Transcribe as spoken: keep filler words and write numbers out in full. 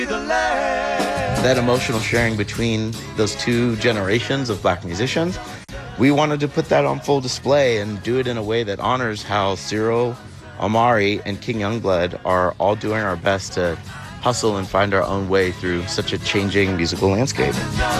That emotional sharing between those two generations of Black musicians, we wanted to put that on full display and do it in a way that honors how Cyril, Omari, and King Youngblood are all doing our best to hustle and find our own way through such a changing musical landscape.